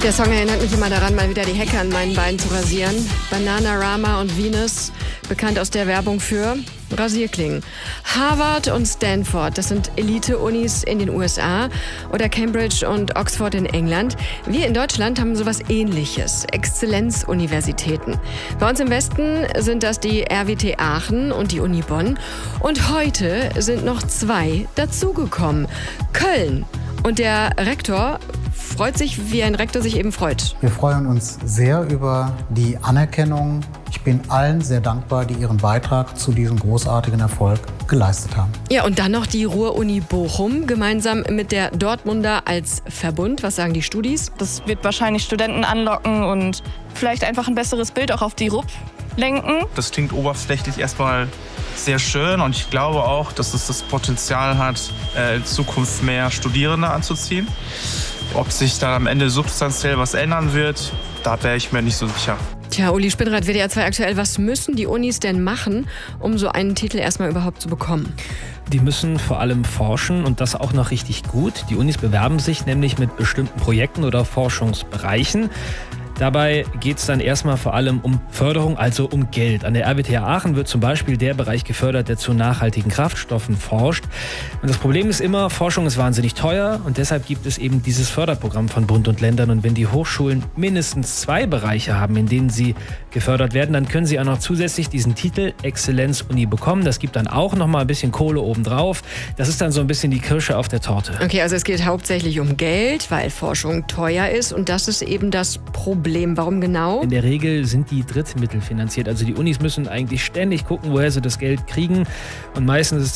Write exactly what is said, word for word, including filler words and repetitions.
Der Song erinnert mich immer daran, mal wieder die Hecke an meinen Beinen zu rasieren. Bananarama und Venus, bekannt aus der Werbung für Rasierklingen. Harvard und Stanford, das sind Elite-Unis in den U S A, oder Cambridge und Oxford in England. Wir in Deutschland haben sowas Ähnliches, Exzellenzuniversitäten. Bei uns im Westen sind das die R W T Aachen und die Uni Bonn. Und heute sind noch zwei dazugekommen. Köln. Und der Rektor freut sich, wie ein Rektor sich eben freut. Wir freuen uns sehr über die Anerkennung. Ich bin allen sehr dankbar, die ihren Beitrag zu diesem großartigen Erfolg geleistet haben. Ja, und dann noch die Ruhr-Uni Bochum, gemeinsam mit der Dortmunder als Verbund. Was sagen die Studis? Das wird wahrscheinlich Studenten anlocken und vielleicht einfach ein besseres Bild auch auf die R U P lenken. Das klingt oberflächlich erstmal sehr schön und ich glaube auch, dass es das Potenzial hat, in Zukunft mehr Studierende anzuziehen. Ob sich da am Ende substanziell was ändern wird, da wäre ich mir nicht so sicher. Tja, Uli Spinnrad, W D R zwei aktuell. Was müssen die Unis denn machen, um so einen Titel erstmal überhaupt zu bekommen? Die müssen vor allem forschen und das auch noch richtig gut. Die Unis bewerben sich nämlich mit bestimmten Projekten oder Forschungsbereichen. Dabei geht es dann erstmal vor allem um Förderung, also um Geld. An der R W T Aachen wird zum Beispiel der Bereich gefördert, der zu nachhaltigen Kraftstoffen forscht. Und das Problem ist immer, Forschung ist wahnsinnig teuer und deshalb gibt es eben dieses Förderprogramm von Bund und Ländern. Und wenn die Hochschulen mindestens zwei Bereiche haben, in denen sie gefördert werden, dann können sie auch noch zusätzlich diesen Titel Exzellenzuni bekommen. Das gibt dann auch noch mal ein bisschen Kohle obendrauf. Das ist dann so ein bisschen die Kirsche auf der Torte. Okay, also es geht hauptsächlich um Geld, weil Forschung teuer ist und das ist eben das Problem. Warum genau? In der Regel sind die Drittmittel finanziert. Also die Unis müssen eigentlich ständig gucken, woher sie das Geld kriegen. Und meistens ist